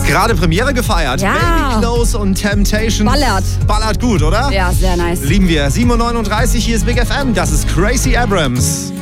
Gerade Premiere gefeiert. Ja. Baby Close und Temptation. Ballert gut, oder? Ja, sehr nice. Lieben wir. 7:39 Uhr, hier ist Big FM. Das ist Crazy Abrams.